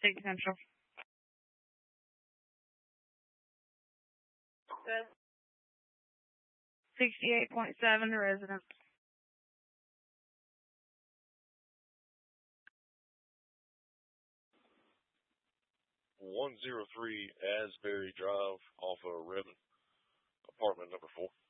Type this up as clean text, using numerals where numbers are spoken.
State Central. 68.7 residents. 103 Asbury Drive off of Redmond, apartment number 4.